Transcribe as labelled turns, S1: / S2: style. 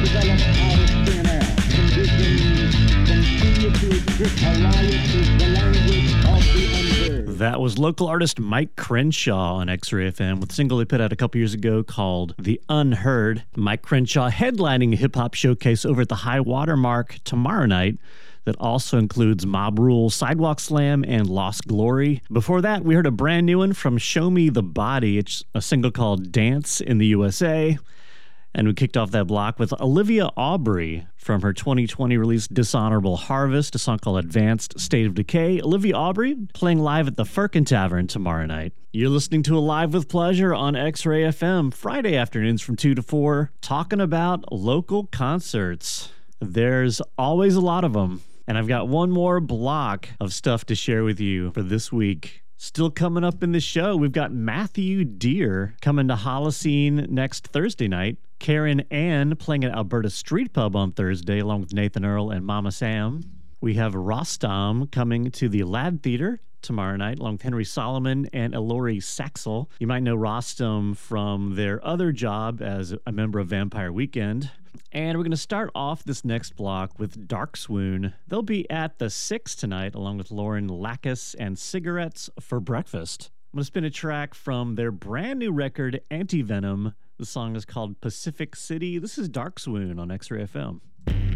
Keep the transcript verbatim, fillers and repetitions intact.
S1: developed out of thin air. Conditions continue to exist. Alliance is the language of the unheard.
S2: That was local artist Mike Crenshaw on X-Ray F M with a single he put out a couple years ago called The Unheard. Mike Crenshaw headlining a hip-hop showcase over at the High Watermark tomorrow night that also includes Mob Rule, Sidewalk Slam, and Lost Glory. Before that, we heard a brand new one from Show Me the Body. It's a single called Dance in the U S A. And we kicked off that block with Olivia Aubrey from her twenty twenty release Dishonorable Harvest, a song called Advanced State of Decay. Olivia Aubrey playing live at the Firkin Tavern tomorrow night. You're listening to Alive with Pleasure on X-Ray F M, Friday afternoons from two to four, talking about local concerts. There's always a lot of them. And I've got one more block of stuff to share with you for this week. Still coming up in the show, we've got Matthew Deere coming to Holocene next Thursday night. Karen Ann playing at Alberta Street Pub on Thursday, along with Nathan Earl and Mama Sam. We have Rostam coming to the Lad Theater tomorrow night, along with Henry Solomon and Elori Saxel. You might know Rostam from their other job as a member of Vampire Weekend. And we're going to start off this next block with Dark Swoon. They'll be at the Six tonight, along with Lauren Lacus and Cigarettes for Breakfast. I'm going to spin a track from their brand new record, Anti-Venom. The song is called Pacific City. This is Dark Swoon on X-Ray F M.